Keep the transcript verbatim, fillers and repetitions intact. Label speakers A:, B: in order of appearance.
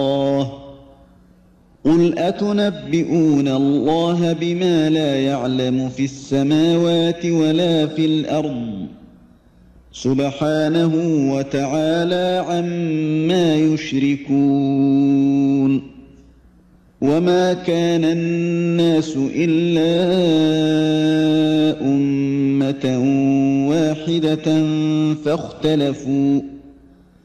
A: قُلْ أَتُنَبِّئُونَ اللَّهَ بِمَا لَا يَعْلَمُ فِي السَّمَاوَاتِ وَلَا فِي الْأَرْضِ سُبْحَانَهُ وَتَعَالَى عَمَّا يُشْرِكُونَ وَمَا كَانَ النَّاسُ إِلَّا أُمَّةً وَاحِدَةً فَاخْتَلَفُوا